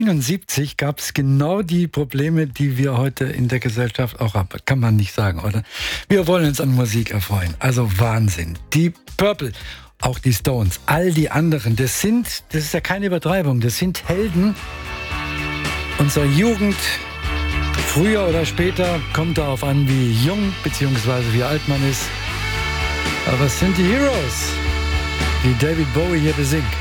1971 gab es genau die Probleme, die wir heute in der Gesellschaft auch haben. Kann man nicht sagen, oder? Wir wollen uns an Musik erfreuen. Also Wahnsinn. Die Purple, auch die Stones, all die anderen, das ist ja keine Übertreibung, das sind Helden unserer Jugend. Früher oder später kommt darauf an, wie jung bzw. wie alt man ist. Aber es sind die Heroes, die David Bowie hier besingt.